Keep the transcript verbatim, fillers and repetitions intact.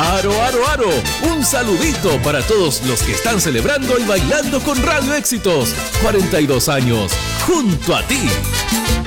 Aro, aro, aro. Un saludito para todos los que están celebrando y bailando con Radio Éxitos. cuarenta y dos años, junto a ti.